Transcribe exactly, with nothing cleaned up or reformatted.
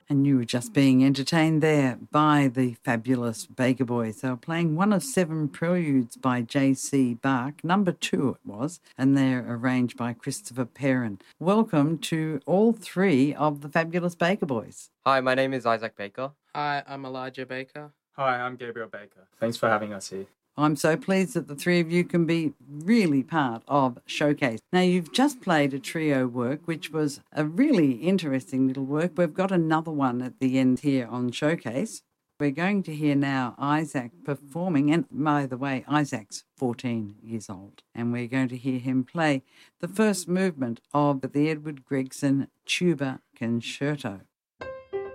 And you were just being entertained there by the fabulous Baker Boys. They were playing one of seven preludes by J C Bach, number two it was, and they're arranged by Christopher Perrin. Welcome to all three of the fabulous Baker Boys. Hi, my name is Isaac Baker. Hi, I'm Elijah Baker. Hi, I'm Gabriel Baker. Thanks for having us here. I'm so pleased that the three of you can be really part of Showcase. Now, you've just played a trio work, which was a really interesting little work. We've got another one at the end here on Showcase. We're going to hear now Isaac performing, and by the way, Isaac's fourteen years old, and we're going to hear him play the first movement of the Edward Gregson Tuba Concerto.